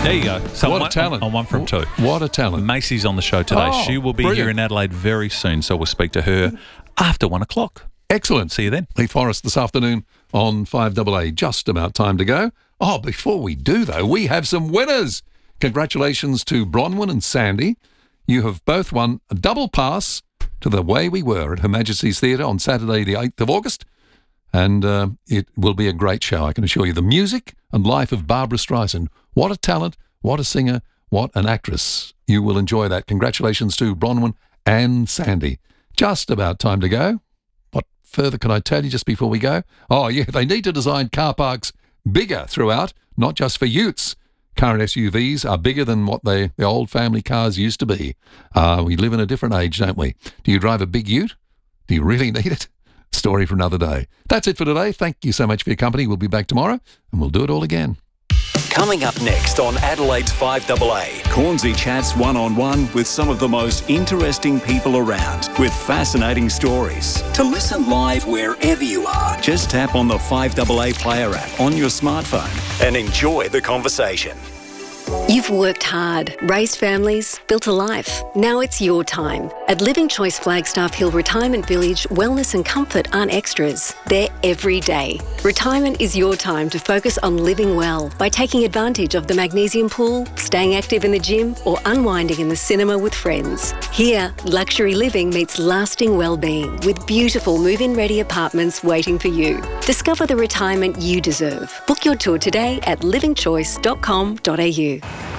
There you go. So What a talent. On 1 from 2. What a talent. Macy's on the show today. Oh, She will be brilliant. here in Adelaide very soon, so we'll speak to her after 1 o'clock. Excellent. See you then. Leith Forest this afternoon on 5AA. Just about time to go. Oh, before we do, though, we have some winners. Congratulations to Bronwyn and Sandy. You have both won a double pass to The Way We Were at Her Majesty's Theatre on Saturday, the 8th of August. And it will be a great show, I can assure you. The music and life of Barbara Streisand. What a talent, what a singer, what an actress. You will enjoy that. Congratulations to Bronwyn and Sandy. Just about time to go. What further can I tell you just before we go? Oh, yeah, they need to design car parks bigger throughout, not just for utes. Current SUVs are bigger than what the old family cars used to be. We live in a different age, don't we? Do you drive a big ute? Do you really need it? Story for another day. That's it for today. Thank you so much for your company. We'll be back tomorrow and we'll do it all again. Coming up next on Adelaide's 5AA, Cornsey chats one-on-one with some of the most interesting people around with fascinating stories. To listen live wherever you are, just tap on the 5AA Player app on your smartphone and enjoy the conversation. You've worked hard, raised families, built a life. Now it's your time. At Living Choice Flagstaff Hill Retirement Village, wellness and comfort aren't extras. They're every day. Retirement is your time to focus on living well by taking advantage of the magnesium pool, staying active in the gym, or unwinding in the cinema with friends. Here, luxury living meets lasting well-being with beautiful move-in ready apartments waiting for you. Discover the retirement you deserve. Book your tour today at livingchoice.com.au.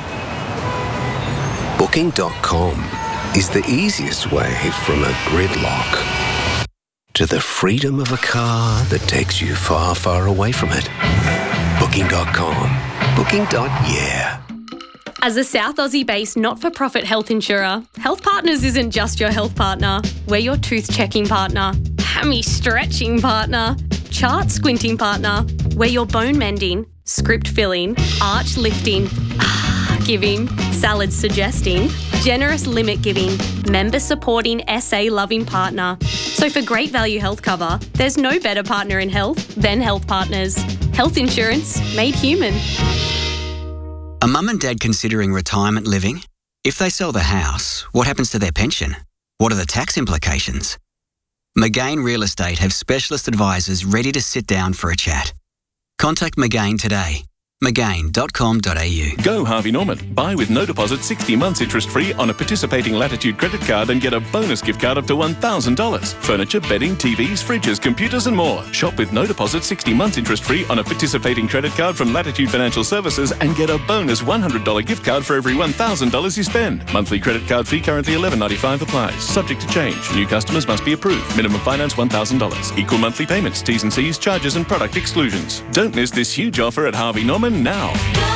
Booking.com is the easiest way from a gridlock to the freedom of a car that takes you far, far away from it. Booking.com. Booking.yeah. As a South Aussie-based not-for-profit health insurer, Health Partners isn't just your health partner. We're your tooth-checking partner, hammy-stretching partner, chart-squinting partner. We're your bone-mending, script-filling, arch-lifting, giving, salad-suggesting, generous limit-giving, member-supporting, SA-loving partner. So for great value health cover, there's no better partner in health than Health Partners. Health insurance made human. Are mum and dad considering retirement living? If they sell the house, what happens to their pension? What are the tax implications? McGain Real Estate have specialist advisors ready to sit down for a chat. Contact McGain today. McGain.com.au. Go Harvey Norman. Buy with no deposit 60 months interest free on a participating Latitude credit card and get a bonus gift card up to $1,000. Furniture, bedding, TVs, fridges, computers and more. Shop with no deposit 60 months interest free on a participating credit card from Latitude Financial Services and get a bonus $100 gift card for every $1,000 you spend. Monthly credit card fee currently $11.95 applies. Subject to change. New customers must be approved. Minimum finance $1,000. Equal monthly payments. T's and C's, charges and product exclusions. Don't miss this huge offer at Harvey Norman now.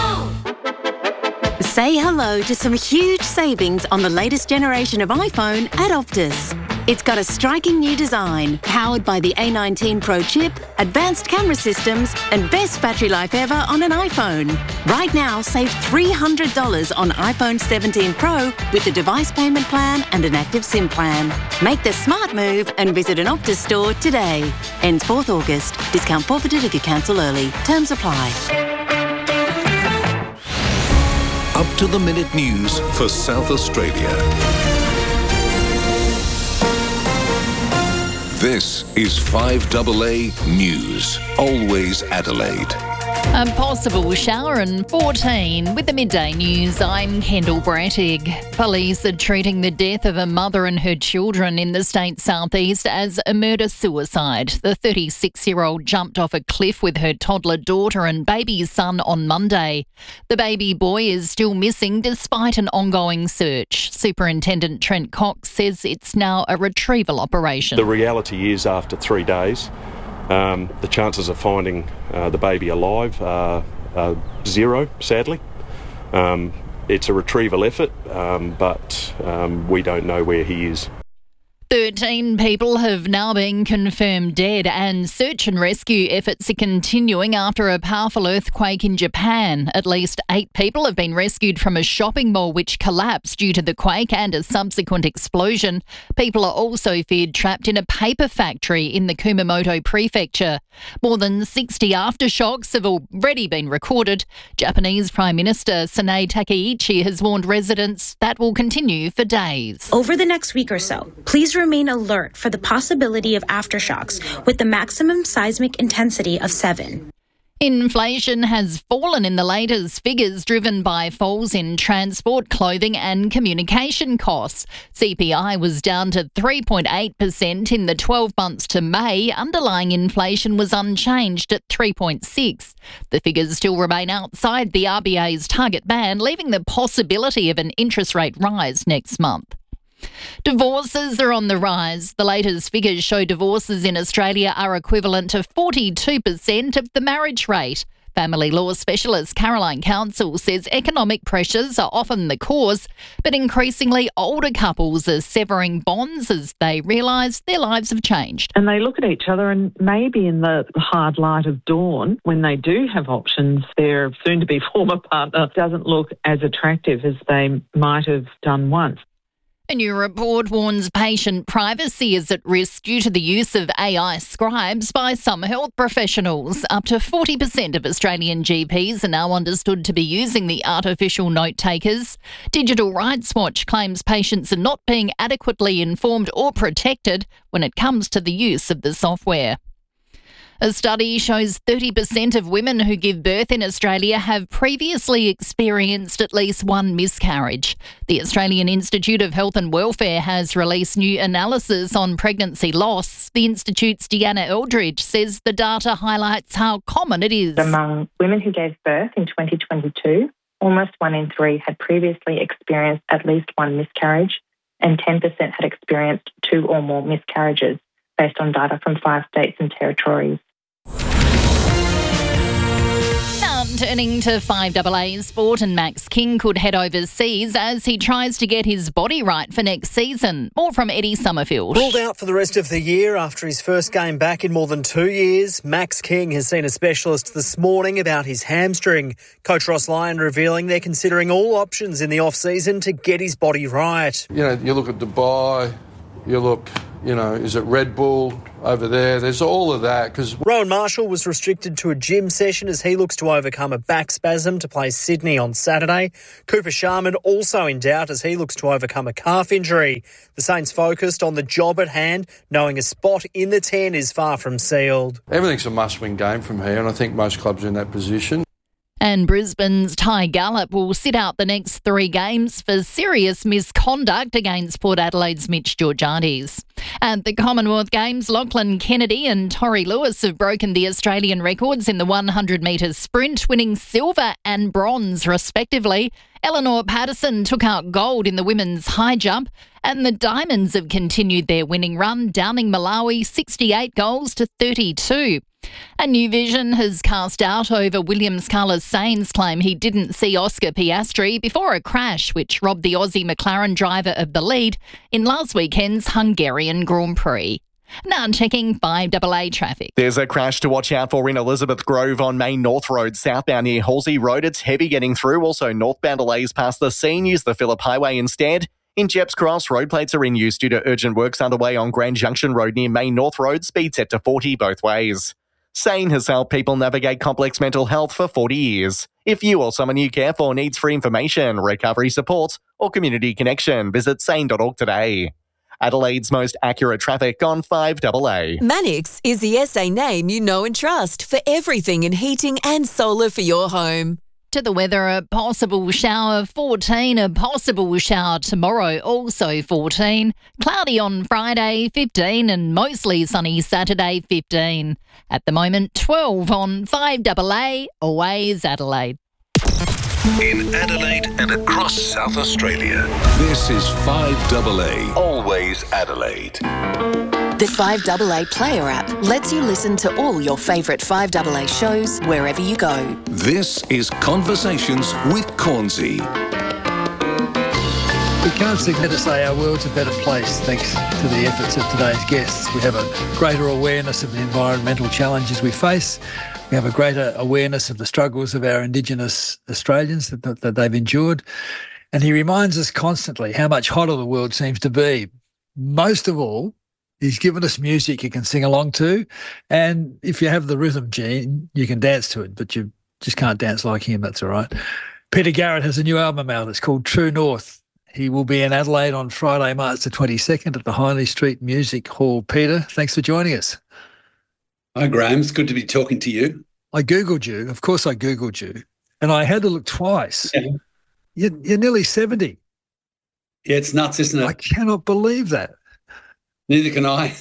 Say hello to some huge savings on the latest generation of iPhone at Optus. It's got a striking new design, powered by the A19 Pro chip, advanced camera systems, and best battery life ever on an iPhone. Right now, save $300 on iPhone 17 Pro with a device payment plan and an active SIM plan. Make the smart move and visit an Optus store today. Ends 4th August. Discount forfeited if you cancel early. Terms apply. Up-to-the-minute news for South Australia. This is 5AA News. Always Adelaide. A possible shower and 14. With the midday news, I'm Kendall Brattig. Police are treating the death of a mother and her children in the state's southeast as a murder-suicide. The 36-year-old jumped off a cliff with her toddler daughter and baby son on Monday. The baby boy is still missing despite an ongoing search. Superintendent Trent Cox says it's now a retrieval operation. The reality is, after 3 days, the chances of finding the baby alive are zero, sadly. It's a retrieval effort, but we don't know where he is. 13 people have now been confirmed dead, and search and rescue efforts are continuing after a powerful earthquake in Japan. At least 8 people have been rescued from a shopping mall which collapsed due to the quake and a subsequent explosion. People are also feared trapped in a paper factory in the Kumamoto prefecture. More than 60 aftershocks have already been recorded. Japanese Prime Minister Sanae Takaichi has warned residents that will continue for days. Over the next week or so, please remain alert for the possibility of aftershocks with the maximum seismic intensity of 7. Inflation has fallen in the latest figures, driven by falls in transport, clothing and communication costs. CPI was down to 3.8% in the 12 months to May. Underlying inflation was unchanged at 3.6%. The figures still remain outside the RBA's target band, leaving the possibility of an interest rate rise next month. Divorces are on the rise. The latest figures show divorces in Australia are equivalent to 42% of the marriage rate. Family law specialist Caroline Council says economic pressures are often the cause, but increasingly older couples are severing bonds as they realise their lives have changed. And they look at each other, and maybe in the hard light of dawn, when they do have options, their soon-to-be former partner doesn't look as attractive as they might have done once. A new report warns patient privacy is at risk due to the use of AI scribes by some health professionals. Up to 40% of Australian GPs are now understood to be using the artificial note takers. Digital Rights Watch claims patients are not being adequately informed or protected when it comes to the use of the software. A study shows 30% of women who give birth in Australia have previously experienced at least one miscarriage. The Australian Institute of Health and Welfare has released new analysis on pregnancy loss. The Institute's Deanna Eldridge says the data highlights how common it is. Among women who gave birth in 2022, almost 1 in 3 had previously experienced at least one miscarriage, and 10% had experienced 2 or more miscarriages, based on data from 5 states and territories. Turning to 5AA sport, and Max King could head overseas as he tries to get his body right for next season. More from Eddie Summerfield. Ruled out for the rest of the year after his first game back in more than 2 years, Max King has seen a specialist this morning about his hamstring. Coach Ross Lyon revealing they're considering all options in the off-season to get his body right. You know, you look at Dubai, you look, is it Red Bull over there? There's all of that. Because Rowan Marshall was restricted to a gym session as he looks to overcome a back spasm to play Sydney on Saturday. Cooper Sharman also in doubt as he looks to overcome a calf injury. The Saints focused on the job at hand, knowing a spot in the 10 is far from sealed. Everything's a must-win game from here, and I think most clubs are in that position. And Brisbane's Ty Gallop will sit out the next 3 games for serious misconduct against Port Adelaide's Mitch Georgiades. At the Commonwealth Games, Lachlan Kennedy and Tori Lewis have broken the Australian records in the 100 metres sprint, winning silver and bronze respectively. Eleanor Patterson took out gold in the women's high jump, and the Diamonds have continued their winning run, downing Malawi 68 goals to 32. A New Vision has cast doubt over Williams Carlos Sainz's claim he didn't see Oscar Piastri before a crash which robbed the Aussie McLaren driver of the lead in last weekend's Hungarian Grand Prix. Now checking 5AA traffic. There's a crash to watch out for in Elizabeth Grove on Main North Road, southbound near Halsey Road. It's heavy getting through. Also northbound delays past the scene. Use the Phillip Highway instead. In Jepps Cross, road plates are in use due to urgent works underway on Grand Junction Road near Main North Road. Speed set to 40 both ways. SANE has helped people navigate complex mental health for 40 years. If you or someone you care for needs free information, recovery support, or community connection, visit sane.org today. Adelaide's most accurate traffic on 5AA. Mannix is the SA name you know and trust for everything in heating and solar for your home. To the weather, a possible shower 14, a possible shower tomorrow also 14, cloudy on Friday 15 and mostly sunny Saturday 15. At the moment 12 on 5AA, always Adelaide. In Adelaide and across South Australia, this is 5AA, always Adelaide. The 5AA Player app lets you listen to all your favourite 5AA shows wherever you go. This is Conversations with Cornsey. We can't forget to say our world's a better place thanks to the efforts of today's guests. We have a greater awareness of the environmental challenges we face. We have a greater awareness of the struggles of our Indigenous Australians that they've endured. And he reminds us constantly how much hotter the world seems to be. Most of all, he's given us music you can sing along to. And if you have the rhythm gene, you can dance to it, but you just can't dance like him. That's all right. Peter Garrett has a new album out. It's called True North. He will be in Adelaide on Friday, March the 22nd at the Hindley Street Music Hall. Peter, thanks for joining us. Hi, Graham. It's good to be talking to you. I Googled you. Of course I Googled you. And I had to look twice. Yeah. You're nearly 70. Yeah, it's nuts, isn't it? I cannot believe that. Neither can I.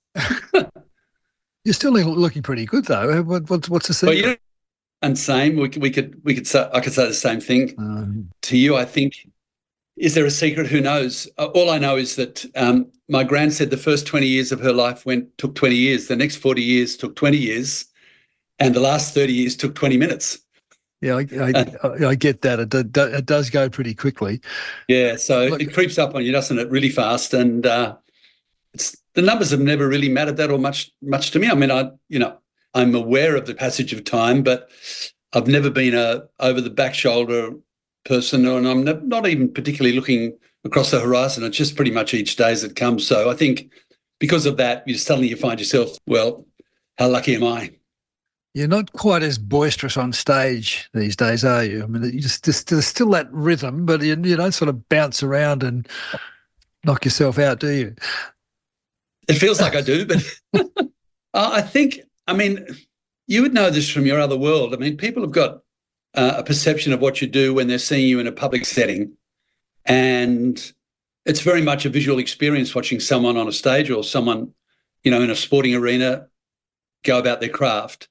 You're still looking pretty good, though. What's the secret? Well, and same. We could say, I could say the same thing to you. I think. Is there a secret? Who knows? All I know is that my gran said the first 20 years of her life took 20 years. The next 40 years took 20 years, and the last 30 years took 20 minutes. Yeah, I get that. It does go pretty quickly. Yeah, so it creeps up on you, doesn't it? Really fast, and the numbers have never really mattered that or much to me. I mean, I'm aware of the passage of time, but I've never been a over the back shoulder person, and I'm not even particularly looking across the horizon. It's just pretty much each day as it comes. So I think because of that, you find yourself, well, how lucky am I? You're not quite as boisterous on stage these days, are you? I mean, there's still that rhythm, but you don't sort of bounce around and knock yourself out, do you? It feels like I do, but I think, I mean, you would know this from your other world. I mean, people have got a perception of what you do when they're seeing you in a public setting. And it's very much a visual experience watching someone on a stage or someone, in a sporting arena go about their craft.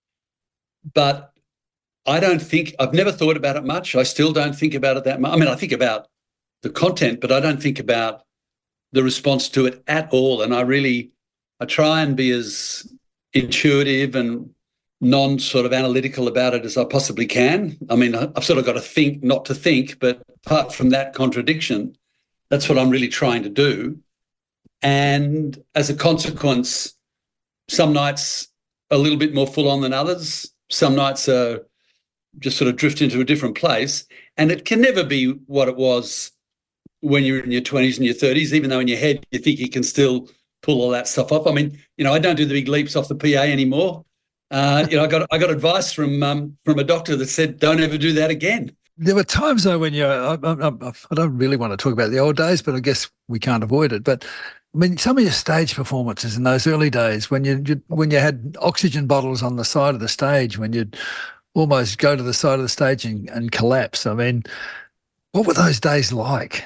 But I've never thought about it much. I still don't think about it that much. I mean, I think about the content, but I don't think about the response to it at all. And I try and be as intuitive and non-sort of analytical about it as I possibly can. I mean, I've sort of got to think not to think, but apart from that contradiction, that's what I'm really trying to do. And as a consequence, some nights a little bit more full on than others. Some nights are just sort of drift into a different place. And it can never be what it was when you're in your 20s and your 30s, even though in your head you think you can still pull all that stuff off. I mean, I don't do the big leaps off the PA anymore. I got advice from a doctor that said, don't ever do that again. There were times, though, when I don't really want to talk about the old days, but I guess we can't avoid it. But, I mean, some of your stage performances in those early days when you had oxygen bottles on the side of the stage, when you'd almost go to the side of the stage and collapse. I mean, what were those days like?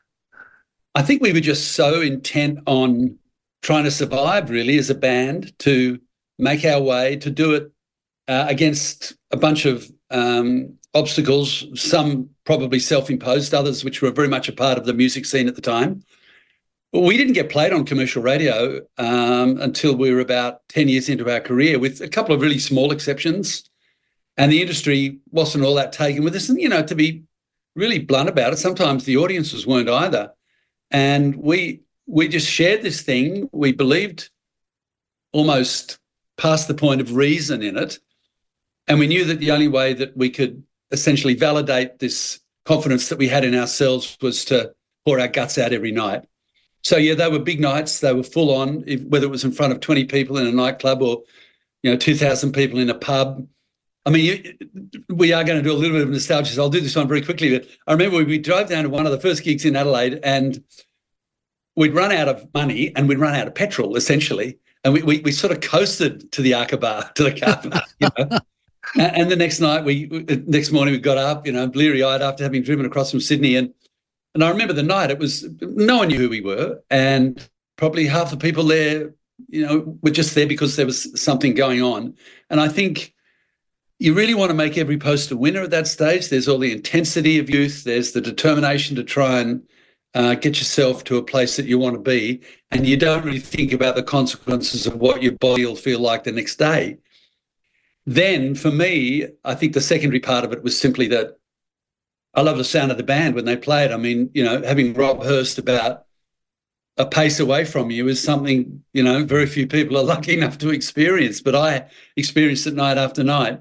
I think we were just so intent on trying to survive, really, as a band, to make our way, to do it against a bunch of obstacles, some probably self-imposed, others which were very much a part of the music scene at the time. We didn't get played on commercial radio until we were about 10 years into our career, with a couple of really small exceptions. And the industry wasn't all that taken with us. And, to be really blunt about it, sometimes the audiences weren't either. And we just shared this thing. We believed almost past the point of reason in it. And we knew that the only way that we could essentially validate this confidence that we had in ourselves was to pour our guts out every night. So, yeah, they were big nights. They were full on, whether it was in front of 20 people in a nightclub or, 2,000 people in a pub. I mean, we are going to do a little bit of nostalgia, so I'll do this one very quickly. But I remember we drove down to one of the first gigs in Adelaide, and we'd run out of money and we'd run out of petrol, essentially. And we sort of coasted to the Aqaba, to the car park, And the next morning we got up, bleary-eyed after having driven across from Sydney. And I remember the night, no one knew who we were. And probably half the people there, were just there because there was something going on. And I think you really want to make every post a winner at that stage. There's all the intensity of youth. There's the determination to try and get yourself to a place that you want to be, and you don't really think about the consequences of what your body will feel like the next day. Then, for me, I think the secondary part of it was simply that I love the sound of the band when they play it. I mean, having Rob Hurst about a pace away from you is something, very few people are lucky enough to experience, but I experienced it night after night.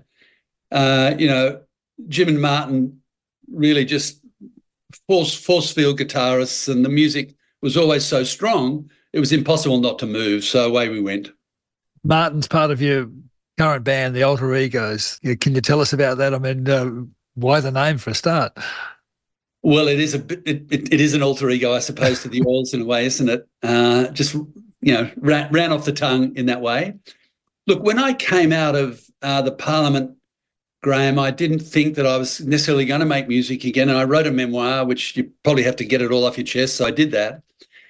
Jim and Martin really just force field guitarists, and the music was always so strong, it was impossible not to move. So away we went. Martin's part of your current band, the Alter Egos. Can you tell us about that? I mean, why the name for a start? Well, it is it is an alter ego, I suppose, to the Oils in a way, isn't it? Just ran off the tongue in that way. Look, when I came out of the Parliament, Graham, I didn't think that I was necessarily going to make music again, and I wrote a memoir, which you probably have to get it all off your chest, so I did that.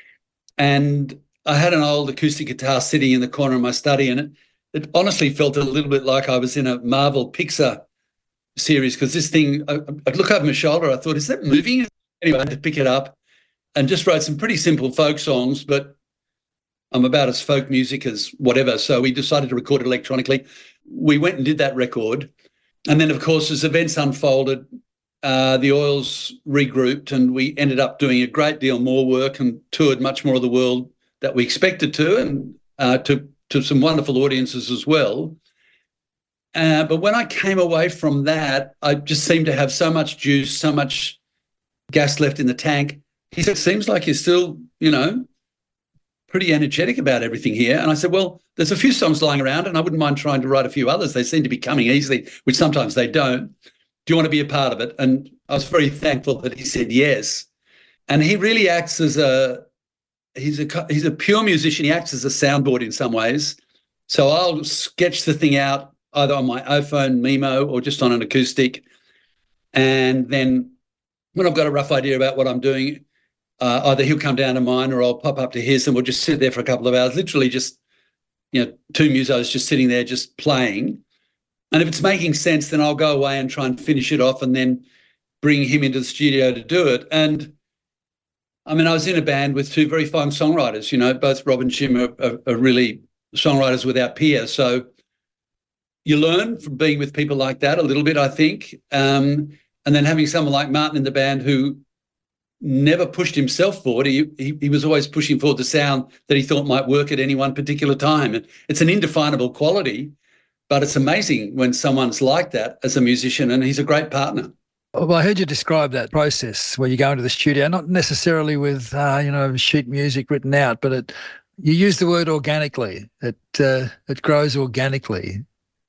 And I had an old acoustic guitar sitting in the corner of my study, and it honestly felt a little bit like I was in a Marvel Pixar series, because this thing, I'd look over my shoulder, I thought, is that moving? Anyway, I had to pick it up and just wrote some pretty simple folk songs, but I'm about as folk music as whatever. So we decided to record it electronically. We went and did that record. And then, of course, as events unfolded, the Oils regrouped, and we ended up doing a great deal more work and toured much more of the world that we expected to, and to some wonderful audiences as well. But when I came away from that, I just seemed to have so much juice, so much gas left in the tank. He said, seems like you're still, pretty energetic about everything here. And I said, well, there's a few songs lying around, and I wouldn't mind trying to write a few others. They seem to be coming easily, which sometimes they don't. Do you want to be a part of it? And I was very thankful that he said yes. And he really acts as he's a pure musician. He acts as a soundboard in some ways. So I'll sketch the thing out either on my iPhone Memo or just on an acoustic. And then when I've got a rough idea about what I'm doing, either he'll come down to mine or I'll pop up to his, and we'll just sit there for a couple of hours, literally just, two musos just sitting there just playing. And if it's making sense, then I'll go away and try and finish it off and then bring him into the studio to do it. And I mean, I was in a band with two very fine songwriters, both Rob and Jim are really songwriters without peer. So you learn from being with people like that a little bit, I think. And then having someone like Martin in the band who never pushed himself forward. He was always pushing forward the sound that he thought might work at any one particular time. And it's an indefinable quality, but it's amazing when someone's like that as a musician, and he's a great partner. Well, I heard you describe that process where you go into the studio, not necessarily with, sheet music written out, but you use the word organically. It grows organically.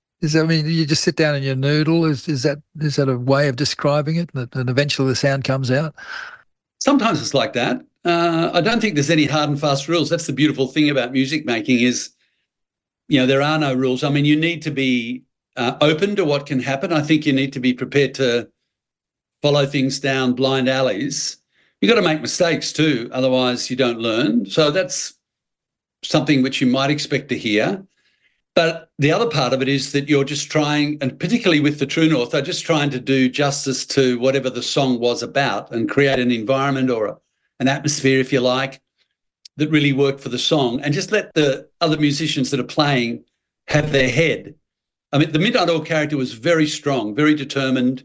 You just sit down and you noodle. Is that a way of describing it? And eventually the sound comes out? Sometimes it's like that. I don't think there's any hard and fast rules. That's the beautiful thing about music making is, there are no rules. I mean, you need to be open to what can happen. I think you need to be prepared to follow things down blind alleys. You've got to make mistakes too, otherwise you don't learn. So that's something which you might expect to hear. But the other part of it is that you're just trying, and particularly with the True North, they're just trying to do justice to whatever the song was about and create an environment or an atmosphere, if you like, that really worked for the song, and just let the other musicians that are playing have their head. I mean, the Midnight Oil character was very strong, very determined,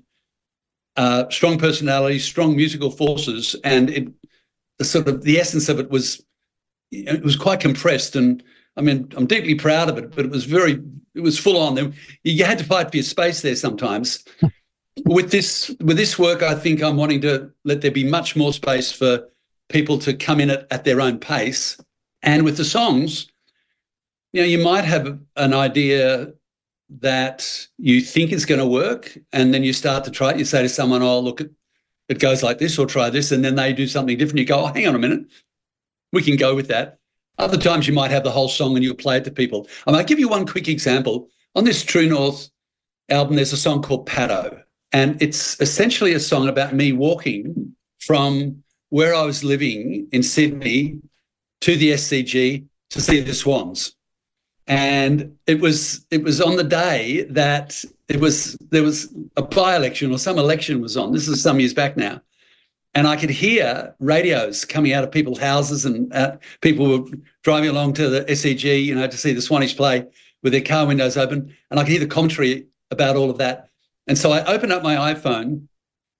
strong personality, strong musical forces, and the essence of it was quite compressed. And I mean, I'm deeply proud of it, but it was full on. You had to fight for your space there sometimes. With this work, I think I'm wanting to let there be much more space for people to come in at their own pace. And with the songs, you might have an idea that you think is going to work, and then you start to try it. You say to someone, oh, look, it goes like this, or try this, and then they do something different. You go, oh, hang on a minute, we can go with that. Other times you might have the whole song and you'll play it to people. I'll give you one quick example. On this True North album, there's a song called Paddo, and it's essentially a song about me walking from where I was living in Sydney to the SCG to see the Swans. And it was on the day that there was a by-election or some election was on. This is some years back now. And I could hear radios coming out of people's houses, and people were driving along to the SCG, to see the Swannies play with their car windows open. And I could hear the commentary about all of that. And so I opened up my iPhone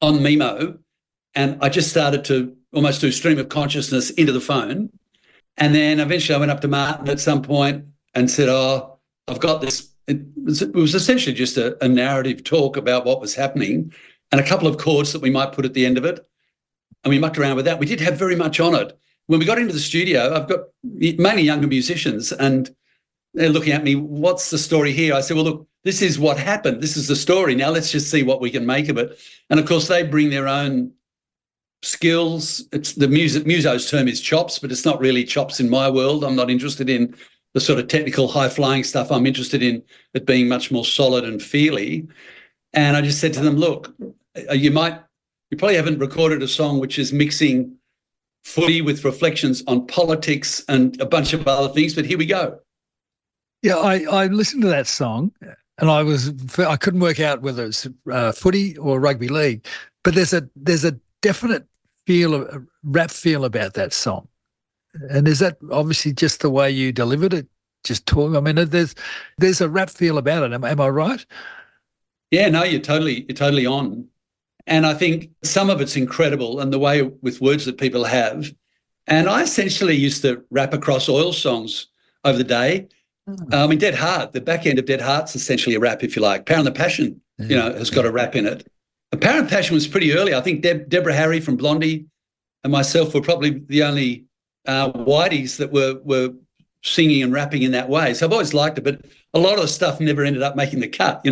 on Mimo, and I just started to almost do stream of consciousness into the phone. And then eventually I went up to Martin at some point and said, I've got this. It was essentially just a narrative talk about what was happening and a couple of chords that we might put at the end of it. And we mucked around with that. We did have very much on it. When we got into the studio, I've got mainly younger musicians and they're looking at me, what's the story here? I said, well, look, this is what happened. This is the story. Now let's just see what we can make of it. And of course, they bring their own skills. It's the muso's term is chops, but it's not really chops in my world. I'm not interested in the sort of technical high-flying stuff. I'm interested in it being much more solid and feely. And I just said to them, look, you probably haven't recorded a song which is mixing footy with reflections on politics and a bunch of other things, but here we go. Yeah, I listened to that song and I couldn't work out whether it's footy or rugby league, but there's a definite rap feel about that song. And is that obviously just the way you delivered it? Just talk. I mean, there's a rap feel about it. Am I right? Yeah, no, you're totally on. And I think some of it's incredible and the way with words that people have. And I essentially used to rap across oil songs over the day. I mean, Dead Heart, the back end of Dead Heart's essentially a rap, if you like. Power and the Passion, has got a rap in it. Power and Passion was pretty early. I think Deborah Harry from Blondie and myself were probably the only whiteys that were singing and rapping in that way. So I've always liked it, but a lot of the stuff never ended up making the cut,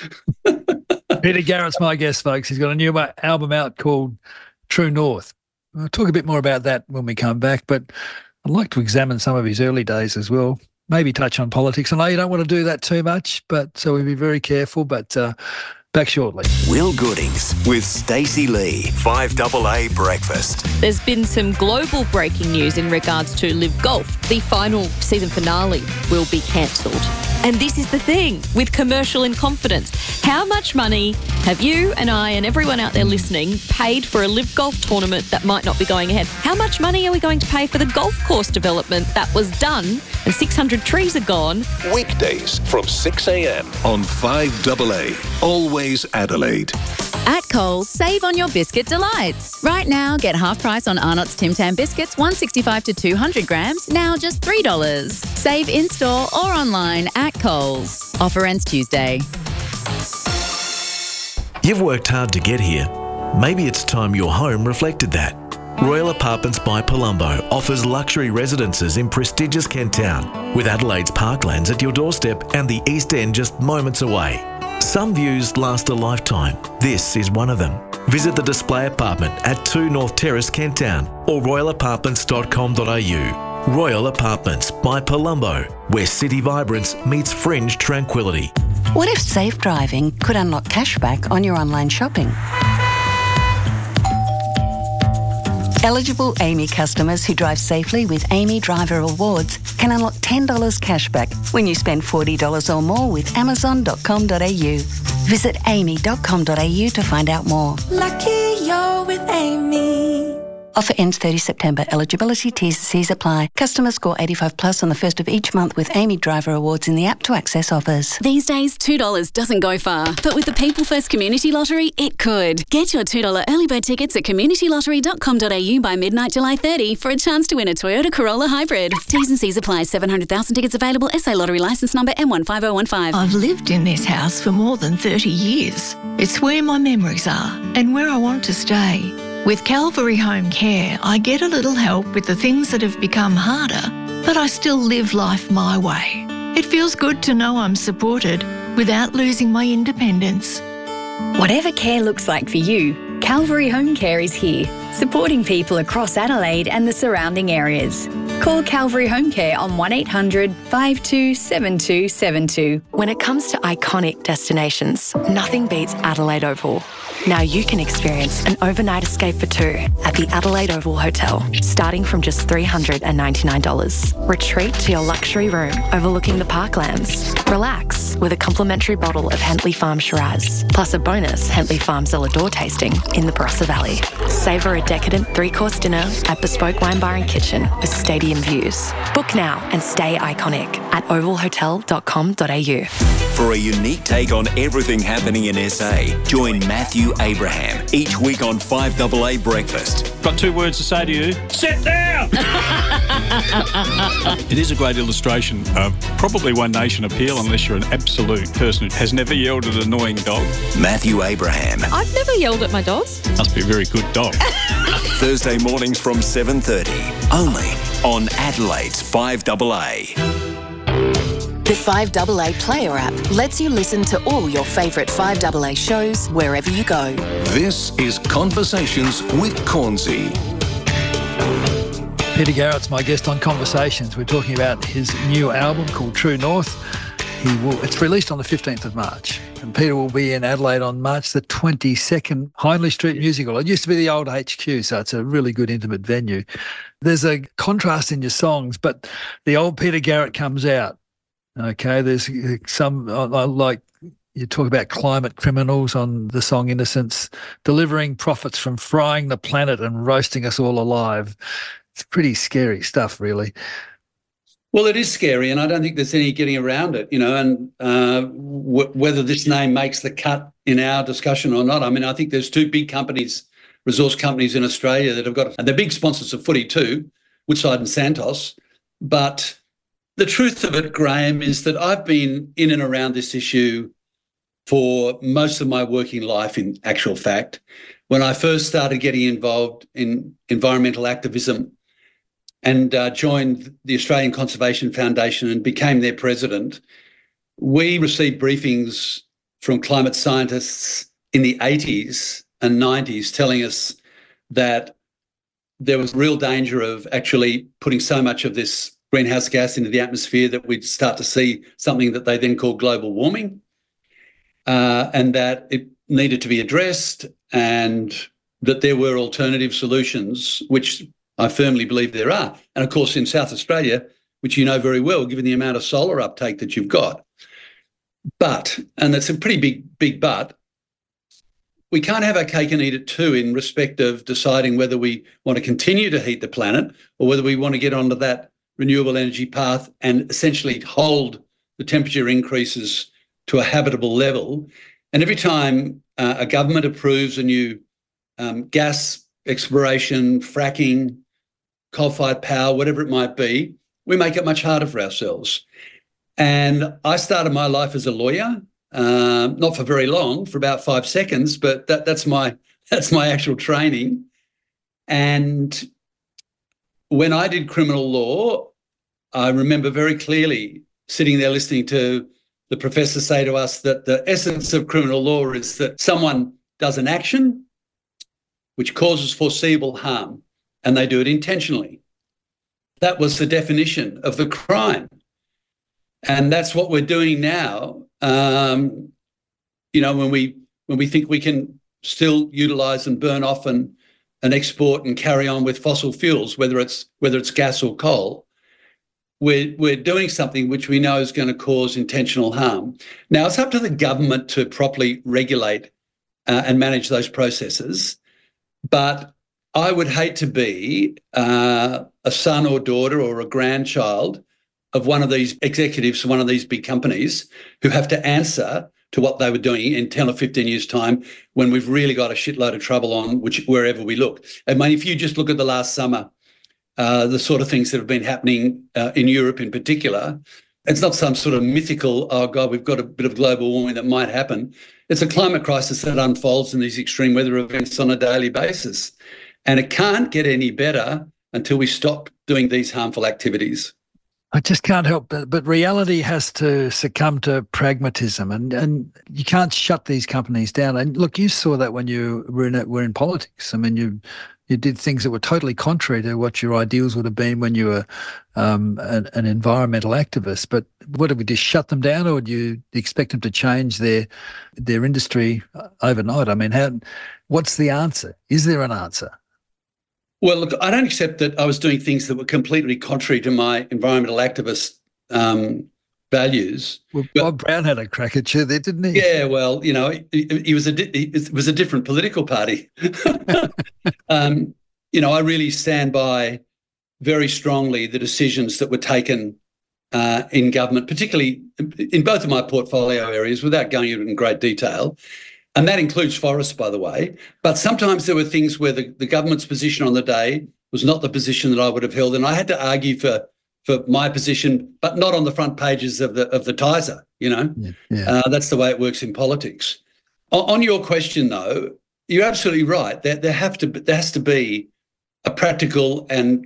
Peter Garrett's my guest, folks. He's got a new album out called True North. We'll talk a bit more about that when we come back, but I'd like to examine some of his early days as well. Maybe touch on politics. I know you don't want to do that too much, so we'll be very careful, but back shortly. Will Goodings with Stacey Lee, 5AA Breakfast. There's been some global breaking news in regards to Live Golf. The final season finale will be cancelled. And this is the thing with commercial in confidence. How much money have you and I and everyone out there listening paid for a Live Golf tournament that might not be going ahead? How much money are we going to pay for the golf course development that was done and 600 trees are gone? Weekdays from 6 a.m. on 5AA. Always Adelaide. At Coles, save on your biscuit delights. Right now, get half price on Arnott's Tim Tam biscuits, 165 to 200 grams, now just $3. Save in-store or online at Coles. Offer ends Tuesday. You've worked hard to get here. Maybe it's time your home reflected that. Royal Apartments by Palumbo offers luxury residences in prestigious Kent Town, with Adelaide's parklands at your doorstep and the East End just moments away. Some views last a lifetime. This is one of them. Visit the display apartment at 2 North Terrace, Kent Town, or royalapartments.com.au. Royal Apartments by Palumbo, where city vibrance meets fringe tranquility. What if safe driving could unlock cashback on your online shopping? Eligible AAMI customers who drive safely with AAMI Driver Awards can unlock $10 cashback when you spend $40 or more with Amazon.com.au. Visit AAMI.com.au to find out more. Lucky you're with AAMI. Offer ends 30 September. Eligibility T's and C's apply. Customers score 85 plus on the first of each month with AAMI Driver Awards in the app to access offers. These days, $2 doesn't go far, but with the People First Community Lottery, it could. Get your $2 early bird tickets at communitylottery.com.au by midnight July 30 for a chance to win a Toyota Corolla Hybrid. T's and C's apply. 700,000 tickets available. SA Lottery licence number M15015. I've lived in this house for more than 30 years. It's where my memories are and where I want to stay. With Calvary Home Care, I get a little help with the things that have become harder, but I still live life my way. It feels good to know I'm supported without losing my independence. Whatever care looks like for you, Calvary Home Care is here, supporting people across Adelaide and the surrounding areas. Call Calvary Home Care on 1800 527272. When it comes to iconic destinations, nothing beats Adelaide Oval. Now you can experience an overnight escape for two at the Adelaide Oval Hotel, starting from just $399. Retreat to your luxury room overlooking the parklands. Relax with a complimentary bottle of Hentley Farm Shiraz, plus a bonus Hentley Farm Zelador tasting in the Barossa Valley. Savour a decadent 3-course dinner at Bespoke Wine Bar and Kitchen with stadium views. Book now and stay iconic at ovalhotel.com.au. For a unique take on everything happening in SA, join Matthew Matthew Abraham, each week on 5AA Breakfast. Got 2 words to say to you. Sit down! It is a great illustration of probably One Nation appeal unless you're an absolute person who has never yelled at an annoying dog. Matthew Abraham. I've never yelled at my dog. Must be a very good dog. Thursday mornings from 7:30. Only on Adelaide's 5AA. The 5AA Player app lets you listen to all your favourite 5AA shows wherever you go. This is Conversations with Cornsey. Peter Garrett's my guest on Conversations. We're talking about his new album called True North. It's released on the 15th of March. And Peter will be in Adelaide on March the 22nd, Hindley Street Music Hall. It used to be the old HQ, so it's a really good intimate venue. There's a contrast in your songs, but the old Peter Garrett comes out. Okay, there's some, like you talk about climate criminals on the song Innocence, delivering profits from frying the planet and roasting us all alive. It's pretty scary stuff, really. Well, it is scary, and I don't think there's any getting around it, and whether this name makes the cut in our discussion or not. I mean, I think there's 2 big companies, resource companies in Australia that have got, and they're big sponsors of footy too, Woodside and Santos. But the truth of it, Graham, is that I've been in and around this issue for most of my working life, in actual fact. When I first started getting involved in environmental activism and joined the Australian Conservation Foundation and became their president, we received briefings from climate scientists in the 80s and 90s telling us that there was real danger of actually putting so much of this greenhouse gas into the atmosphere that we'd start to see something that they then called global warming, and that it needed to be addressed, and that there were alternative solutions, which I firmly believe there are. And of course, in South Australia, which you know very well, given the amount of solar uptake that you've got. But, and that's a pretty big but, we can't have our cake and eat it too in respect of deciding whether we want to continue to heat the planet or whether we want to get onto that renewable energy path and essentially hold the temperature increases to a habitable level. And every time a government approves a new gas exploration, fracking, coal-fired power, whatever it might be, we make it much harder for ourselves. And I started my life as a lawyer, not for very long, for about 5 seconds, but that's my actual training. And when I did criminal law, I remember very clearly sitting there listening to the professor say to us that the essence of criminal law is that someone does an action which causes foreseeable harm, and they do it intentionally. That was the definition of the crime. And that's what we're doing now. When we think we can still utilise and burn off and export and carry on with fossil fuels, whether it's gas or coal, we're doing something which we know is going to cause intentional harm. Now, it's up to the government to properly regulate and manage those processes, but I would hate to be a son or daughter or a grandchild of one of these executives, one of these big companies who have to answer to what they were doing in 10 or 15 years' time when we've really got a shitload of trouble on wherever we look. I mean, if you just look at the last summer, the sort of things that have been happening in Europe in particular, it's not some sort of mythical, oh, God, we've got a bit of global warming that might happen. It's a climate crisis that unfolds in these extreme weather events on a daily basis. And it can't get any better until we stop doing these harmful activities. I just can't help but reality has to succumb to pragmatism, and you can't shut these companies down. And look, you saw that when you were in politics. I mean, you did things that were totally contrary to what your ideals would have been when you were an environmental activist. But what, did we just shut them down, or do you expect them to change their industry overnight? I mean, what's the answer? Is there an answer? Well, look, I don't accept that I was doing things that were completely contrary to my environmental activist values. Well, Bob Brown had a crack at you there, didn't he? Yeah, well, it was a different political party. I really stand by very strongly the decisions that were taken in government, particularly in both of my portfolio areas, without going into it in great detail. And that includes forests, by the way. But sometimes there were things where the government's position on the day was not the position that I would have held. And I had to argue for my position, but not on the front pages of the Tiser, you know. Yeah. That's the way it works in politics. On your question, though, you're absolutely right. There has to be a practical and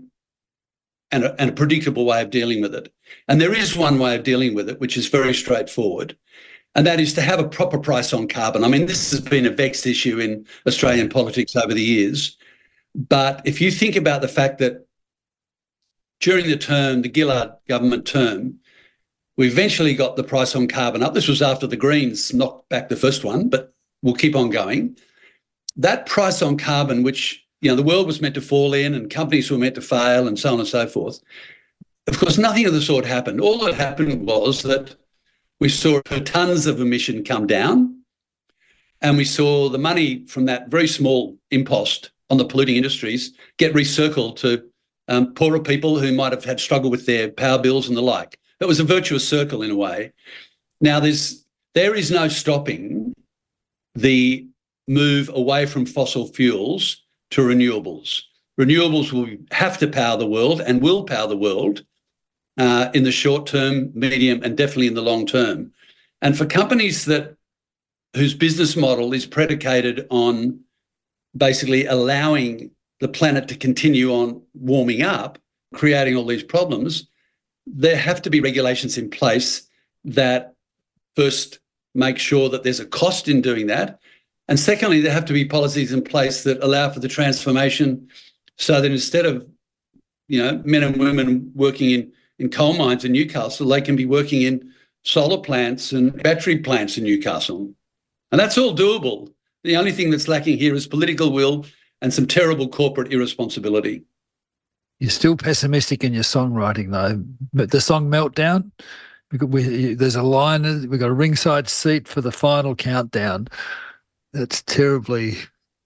a predictable way of dealing with it. And there is one way of dealing with it, which is very straightforward, and that is to have a proper price on carbon. I mean, this has been a vexed issue in Australian politics over the years. But if you think about the fact that during the Gillard government term, we eventually got the price on carbon up. This was after the Greens knocked back the first one, but we'll keep on going. That price on carbon, which, you know, the world was meant to fall in and companies were meant to fail and so on and so forth. Of course, nothing of the sort happened. All that happened was that we saw tonnes of emission come down, and we saw the money from that very small impost on the polluting industries get recircled to poorer people who might have had struggle with their power bills and the like. It was a virtuous circle in a way. Now, there is no stopping the move away from fossil fuels to renewables. Renewables will have to power the world and will power the world in the short term, medium, and definitely in the long term. And for companies whose business model is predicated on basically allowing the planet to continue on warming up, creating all these problems, there have to be regulations in place that first make sure that there's a cost in doing that. And secondly, there have to be policies in place that allow for the transformation so that instead of, you know, men and women working in coal mines in Newcastle, they can be working in solar plants and battery plants in Newcastle. And that's all doable. The only thing that's lacking here is political will and some terrible corporate irresponsibility. You're still pessimistic in your songwriting, though. But the song Meltdown, there's a line, we've got a ringside seat for the final countdown. That's terribly,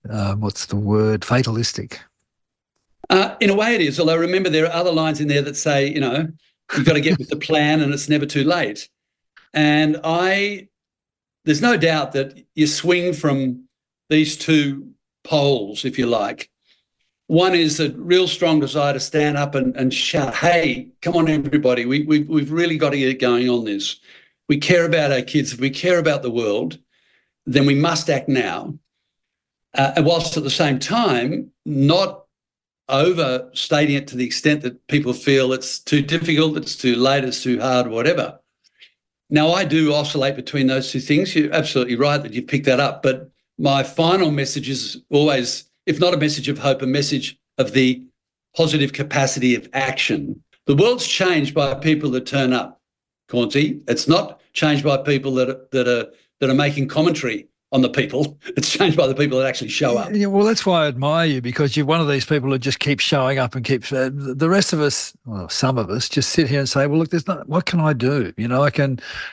fatalistic. In a way it is, although remember there are other lines in there that say, you know, you've got to get with the plan and it's never too late. And there's no doubt that you swing from these two poles, if you like. One is a real strong desire to stand up and shout, hey, come on, everybody, we've really got to get going on this. We care about our kids. If we care about the world, then we must act now. And whilst at the same time, not overstating it to the extent that people feel it's too difficult, it's too late, it's too hard, whatever. Now, I do oscillate between those two things. You're absolutely right that you picked that up. But my final message is always, if not a message of hope, a message of the positive capacity of action. The world's changed by people that turn up, Cornsey. It's not changed by people that are making commentary on the people. It's changed by the people that actually show up. Yeah, well, that's why I admire you, because you're one of these people who just keep showing up and keeps. The rest of us, well, some of us, just sit here and say, "Well, look, there's not. What can I do? You know, I can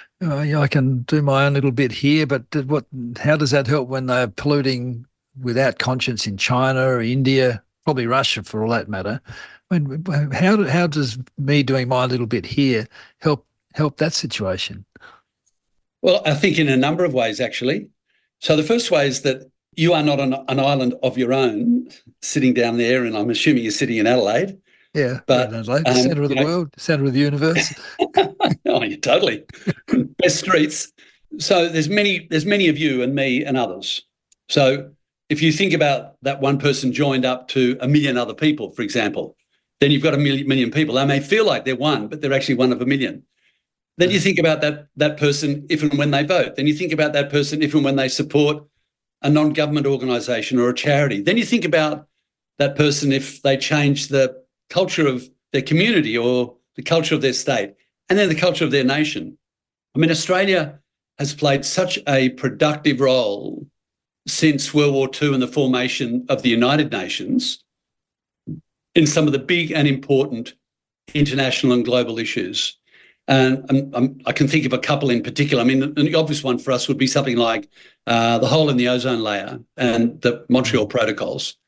do my own little bit here, but how does that help when they're polluting without conscience in China or India, probably Russia for all that matter? I mean, how does me doing my little bit here help that situation?" Well, I think in a number of ways, actually. So the first way is that you are not on an island of your own sitting down there, and I'm assuming you're sitting in Adelaide. Yeah, but Adelaide, the centre of the world, centre of the universe. Oh, yeah, totally. Best streets. So there's many of you and me and others. So if you think about that one person joined up to a million other people, for example, then you've got a million people. They may feel like they're one, but they're actually one of a million. Then you think about that person if and when they vote. Then you think about that person if and when they support a non-government organisation or a charity. Then you think about that person if they change the culture of their community or the culture of their state, and then the culture of their nation. I mean, Australia has played such a productive role since World War II and the formation of the United Nations in some of the big and important international and global issues. And I can think of a couple in particular. I mean, the obvious one for us would be something like the hole in the ozone layer and the Montreal Protocols.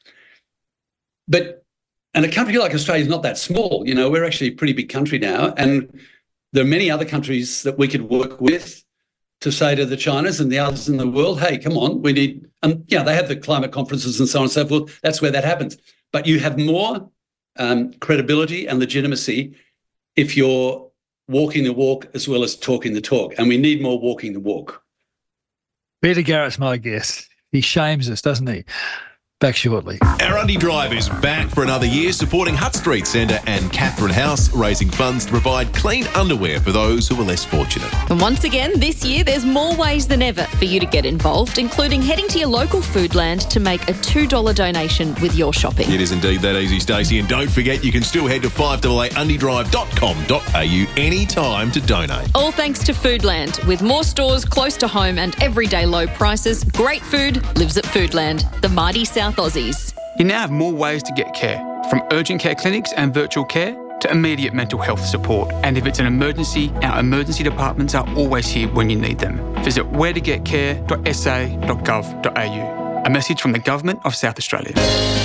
And a country like Australia is not that small. You know, we're actually a pretty big country now, and there are many other countries that we could work with to say to the Chinas and the others in the world, hey, come on, we need, they have the climate conferences and so on and so forth. That's where that happens. But you have more credibility and legitimacy if you're walking the walk as well as talking the talk. And we need more walking the walk. Peter Garrett's my guest. He shames us, doesn't he? Back shortly. Our Undy Drive is back for another year, supporting Hutt Street Centre and Catherine House, raising funds to provide clean underwear for those who are less fortunate. And once again, this year, there's more ways than ever for you to get involved, including heading to your local Foodland to make a $2 donation with your shopping. It is indeed that easy, Stacey. And don't forget, you can still head to 5AA.undydrive.com.au anytime to donate. All thanks to Foodland. With more stores close to home and everyday low prices, great food lives at Foodland, the mighty South Aussies. You now have more ways to get care, from urgent care clinics and virtual care to immediate mental health support. And if it's an emergency, our emergency departments are always here when you need them. Visit wheretogetcare.sa.gov.au. A message from the Government of South Australia.